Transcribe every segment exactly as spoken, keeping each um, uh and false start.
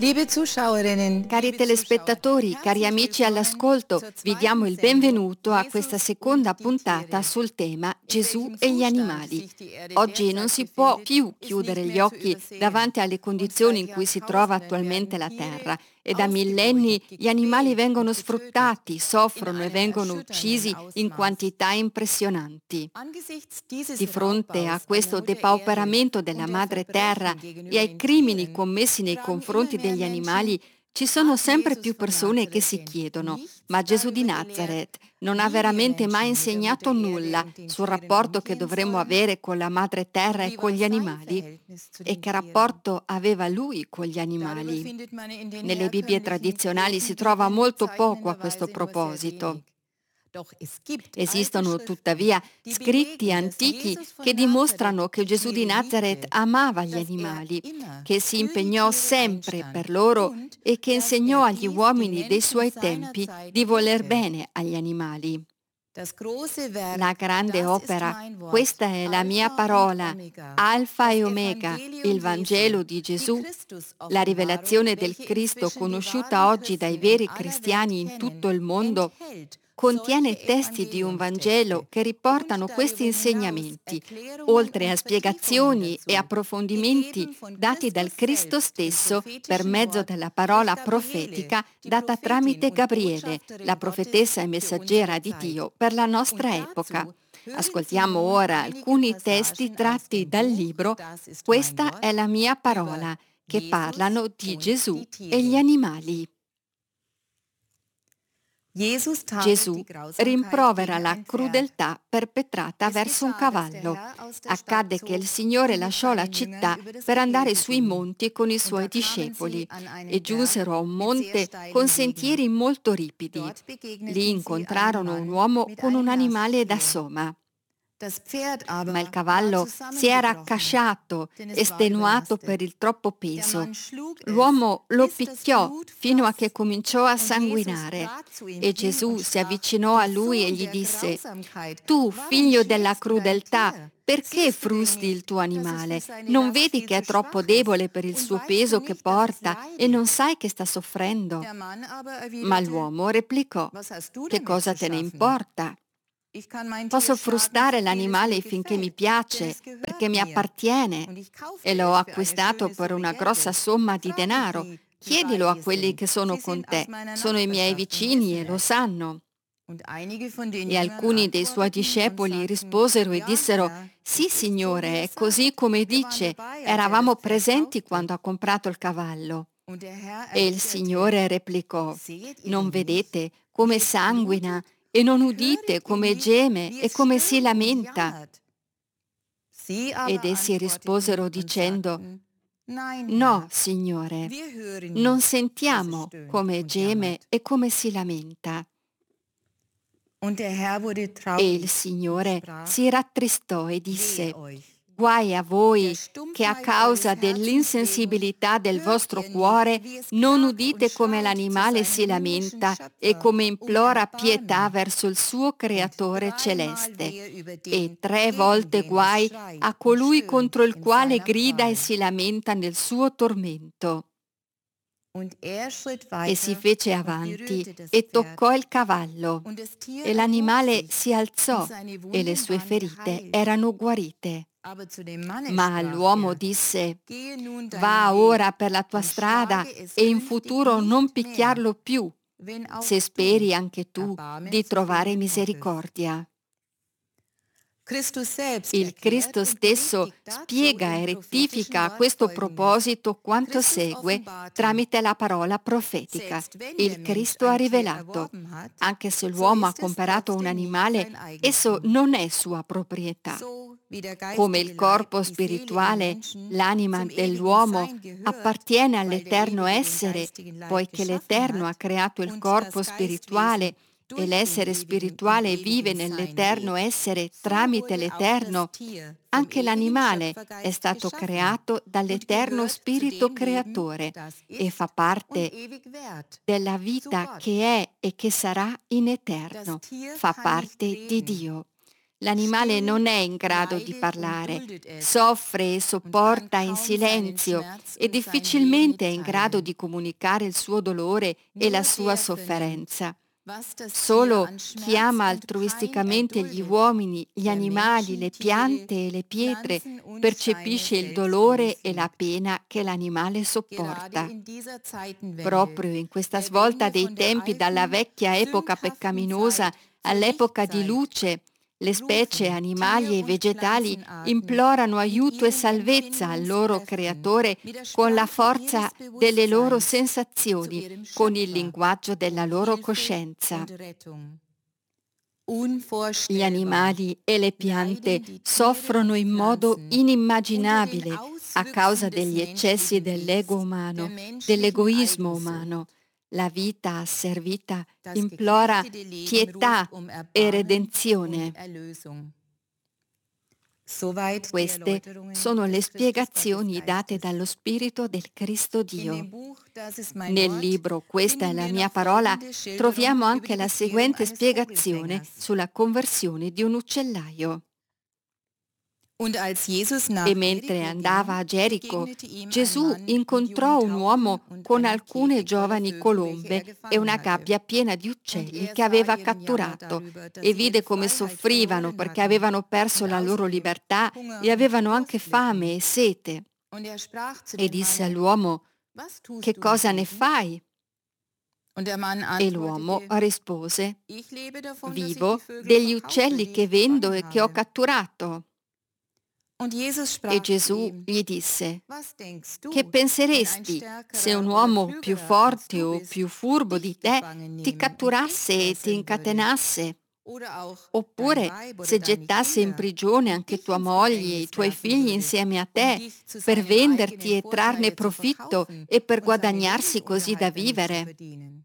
Liebe Zuschauerinnen, Cari telespettatori, cari amici all'ascolto, vi diamo il benvenuto a questa seconda puntata sul tema Gesù e gli animali. Oggi non si può più chiudere gli occhi davanti alle condizioni in cui si trova attualmente la Terra e da millenni gli animali vengono sfruttati, soffrono e vengono uccisi in quantità impressionanti. Di fronte a questo depauperamento della madre terra e ai crimini commessi nei confronti degli animali, ci sono sempre più persone che si chiedono: ma Gesù di Nazareth non ha veramente mai insegnato nulla sul rapporto che dovremmo avere con la madre terra e con gli animali? E che rapporto aveva lui con gli animali? Nelle Bibbie tradizionali si trova molto poco a questo proposito. Esistono tuttavia scritti antichi che dimostrano che Gesù di Nazareth amava gli animali, che si impegnò sempre per loro e che insegnò agli uomini dei suoi tempi di voler bene agli animali. La grande opera, questa è la mia parola, Alfa e Omega, il Vangelo di Gesù, la rivelazione del Cristo conosciuta oggi dai veri cristiani in tutto il mondo, contiene testi di un Vangelo che riportano questi insegnamenti, oltre a spiegazioni e approfondimenti dati dal Cristo stesso per mezzo della parola profetica data tramite Gabriele, la profetessa e messaggera di Dio per la nostra epoca. Ascoltiamo ora alcuni testi tratti dal libro Questa è la mia parola, che parlano di Gesù e gli animali. Gesù rimprovera la crudeltà perpetrata verso un cavallo. Accadde che il Signore lasciò la città per andare sui monti con i suoi discepoli e giunsero a un monte con sentieri molto ripidi. Lì incontrarono un uomo con un animale da soma. Ma il cavallo si era accasciato, estenuato per il troppo peso. L'uomo lo picchiò fino a che cominciò a sanguinare e Gesù si avvicinò a lui e gli disse: «Tu, figlio della crudeltà, perché frusti il tuo animale? Non vedi che è troppo debole per il suo peso che porta e non sai che sta soffrendo?» Ma l'uomo replicò: «Che cosa te ne importa? Posso frustare l'animale finché mi piace, perché mi appartiene e l'ho acquistato per una grossa somma di denaro. Chiedilo a quelli che sono con te, sono i miei vicini e lo sanno». E alcuni dei suoi discepoli risposero e dissero: «Sì, Signore, è così come dice, eravamo presenti quando ha comprato il cavallo». E il Signore replicò: «Non vedete come sanguina e non udite come geme e come si lamenta?» Ed essi risposero dicendo: «No, Signore, non sentiamo come geme e come si lamenta». E il Signore si rattristò e disse: «Guai a voi che a causa dell'insensibilità del vostro cuore non udite come l'animale si lamenta e come implora pietà verso il suo Creatore celeste. E tre volte guai a colui contro il quale grida e si lamenta nel suo tormento». E si fece avanti e toccò il cavallo, e l'animale si alzò e le sue ferite erano guarite. Ma all'uomo disse: «Va ora per la tua strada e in futuro non picchiarlo più, se speri anche tu di trovare misericordia». Il Cristo stesso spiega e rettifica a questo proposito quanto segue tramite la parola profetica. Il Cristo ha rivelato: anche se l'uomo ha comprato un animale, esso non è sua proprietà. Come il corpo spirituale, l'anima dell'uomo appartiene all'Eterno Essere, poiché l'Eterno ha creato il corpo spirituale e l'essere spirituale vive nell'Eterno Essere tramite l'Eterno, anche l'animale è stato creato dall'Eterno Spirito Creatore e fa parte della vita che è e che sarà in eterno, fa parte di Dio. L'animale non è in grado di parlare, soffre e sopporta in silenzio e difficilmente è in grado di comunicare il suo dolore e la sua sofferenza. Solo chi ama altruisticamente gli uomini, gli animali, le piante e le pietre percepisce il dolore e la pena che l'animale sopporta. Proprio in questa svolta dei tempi dalla vecchia epoca peccaminosa all'epoca di luce, le specie animali e vegetali implorano aiuto e salvezza al loro creatore con la forza delle loro sensazioni, con il linguaggio della loro coscienza. Gli animali e le piante soffrono in modo inimmaginabile a causa degli eccessi dell'ego umano, dell'egoismo umano. La vita asservita implora pietà e redenzione. Queste sono le spiegazioni date dallo Spirito del Cristo Dio. Nel libro Questa è la mia parola troviamo anche la seguente spiegazione sulla conversione di un uccellaio. E mentre andava a Gerico, Gesù incontrò un uomo con alcune giovani colombe e una gabbia piena di uccelli che aveva catturato, e vide come soffrivano perché avevano perso la loro libertà e avevano anche fame e sete. E disse all'uomo: «Che cosa ne fai?» E l'uomo rispose: «Vivo degli uccelli che vendo e che ho catturato». E Gesù gli disse: «Che penseresti se un uomo più forte o più furbo di te ti catturasse e ti incatenasse? Oppure se gettasse in prigione anche tua moglie e i tuoi figli insieme a te per venderti e trarne profitto e per guadagnarsi così da vivere?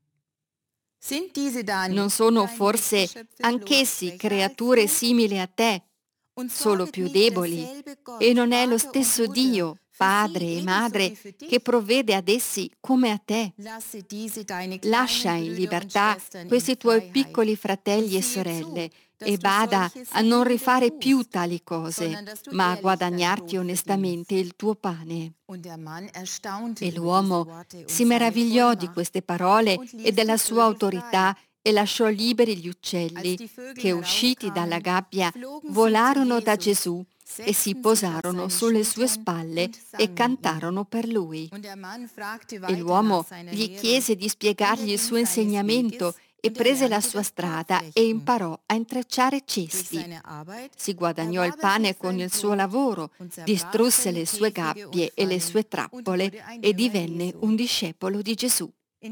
Non sono forse anch'essi creature simili a te, solo più deboli, e non è lo stesso Dio, Padre e Madre, che provvede ad essi come a te? Lascia in libertà questi tuoi piccoli fratelli e sorelle e bada a non rifare più tali cose, ma a guadagnarti onestamente il tuo pane». E l'uomo si meravigliò di queste parole e della sua autorità e lasciò liberi gli uccelli che, usciti dalla gabbia, volarono da Gesù e si posarono sulle sue spalle e cantarono per lui. E l'uomo gli chiese di spiegargli il suo insegnamento e prese la sua strada e imparò a intrecciare cesti. Si guadagnò il pane con il suo lavoro, distrusse le sue gabbie e le sue trappole e divenne un discepolo di Gesù.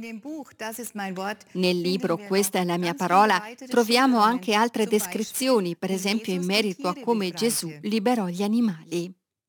Nel libro Questa è la mia parola troviamo anche altre descrizioni, per esempio in merito a come Gesù liberò gli animali.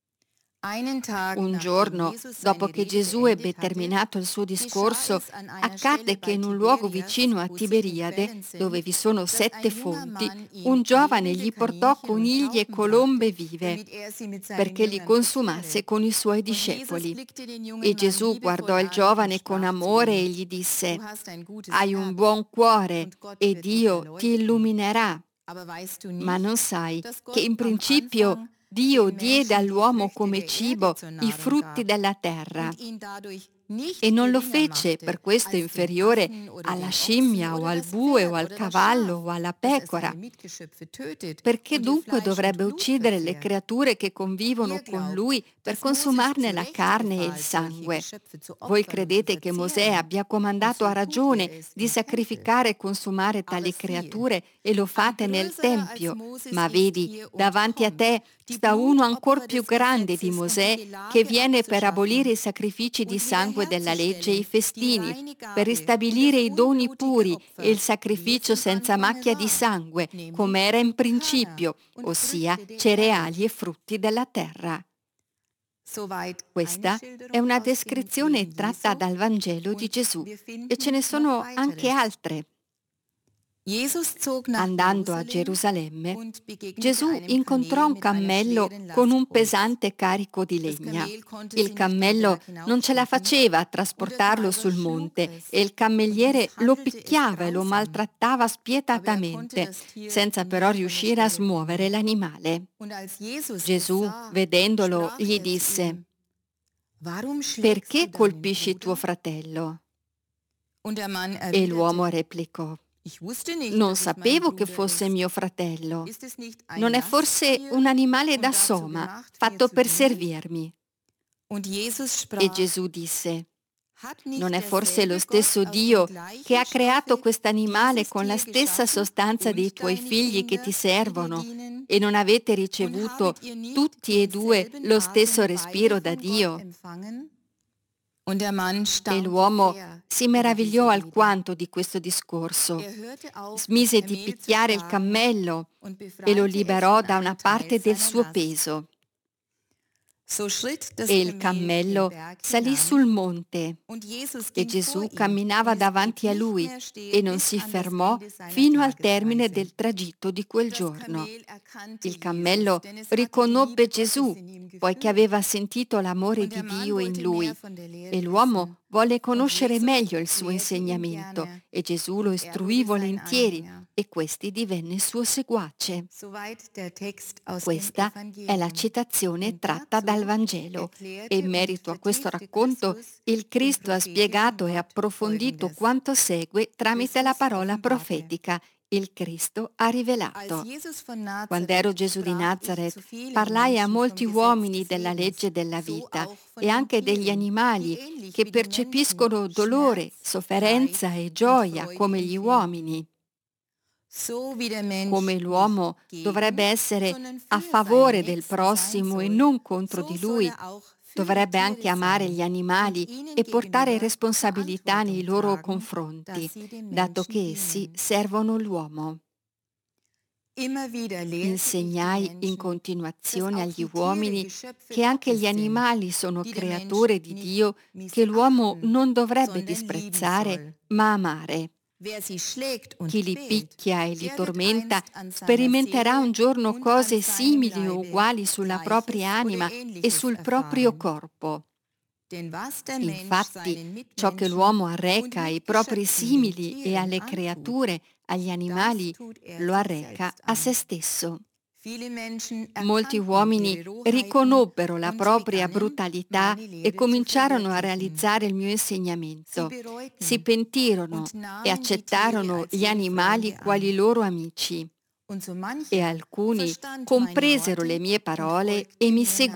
Un giorno, dopo che Gesù ebbe terminato il suo discorso, accadde che in un luogo vicino a Tiberiade, dove vi sono sette fonti, un giovane gli portò conigli e colombe vive, perché li consumasse con i suoi discepoli. E Gesù guardò il giovane con amore e gli disse: «Hai un buon cuore e Dio ti illuminerà. Ma non sai che in principio Dio diede all'uomo come cibo i frutti della terra e non lo fece per questo inferiore alla scimmia o al bue o al cavallo o alla pecora. Perché dunque dovrebbe uccidere le creature che convivono con lui per consumarne la carne e il sangue? Voi credete che Mosè abbia comandato a ragione di sacrificare e consumare tali creature e lo fate nel Tempio? Ma vedi, davanti a te sta uno ancor più grande di Mosè che viene per abolire i sacrifici di sangue della legge e i festini, per ristabilire i doni puri e il sacrificio senza macchia di sangue, come era in principio, ossia cereali e frutti della terra». Questa è una descrizione tratta dal Vangelo di Gesù e ce ne sono anche altre. Andando a Gerusalemme, Gesù incontrò un cammello con un pesante carico di legna. Il cammello non ce la faceva a trasportarlo sul monte e il cammelliere lo picchiava e lo maltrattava spietatamente, senza però riuscire a smuovere l'animale. Gesù, vedendolo, gli disse: «Perché colpisci tuo fratello?» E l'uomo replicò: «Non sapevo che fosse mio fratello. Non è forse un animale da soma, fatto per servirmi?» E Gesù disse: «Non è forse lo stesso Dio che ha creato quest'animale con la stessa sostanza dei tuoi figli che ti servono, e non avete ricevuto tutti e due lo stesso respiro da Dio?» E l'uomo si meravigliò alquanto di questo discorso, smise di picchiare il cammello e lo liberò da una parte del suo peso. E il cammello salì sul monte e Gesù camminava davanti a lui e non si fermò fino al termine del tragitto di quel giorno. Il cammello riconobbe Gesù, poiché aveva sentito l'amore di Dio in lui, e l'uomo volle conoscere meglio il suo insegnamento e Gesù lo istruì volentieri e questi divenne suo seguace. Questa è la citazione tratta dal Vangelo e in merito a questo racconto il Cristo ha spiegato e approfondito quanto segue tramite la parola profetica. Il Cristo ha rivelato: «Quando ero Gesù di Nazaret, parlai a molti uomini della legge della vita e anche degli animali che percepiscono dolore, sofferenza e gioia come gli uomini. Come l'uomo dovrebbe essere a favore del prossimo e non contro di lui, dovrebbe anche amare gli animali e portare responsabilità nei loro confronti, dato che essi servono l'uomo. Insegnai in continuazione agli uomini che anche gli animali sono creature di Dio che l'uomo non dovrebbe disprezzare, ma amare. Chi li picchia e li tormenta sperimenterà un giorno cose simili o uguali sulla propria anima e sul proprio corpo. Infatti, ciò che l'uomo arreca ai propri simili e alle creature, agli animali, lo arreca a se stesso. Molti uomini riconobbero la propria brutalità e cominciarono a realizzare il mio insegnamento. Si pentirono e accettarono gli animali quali loro amici. E alcuni compresero le mie parole e mi seguirono.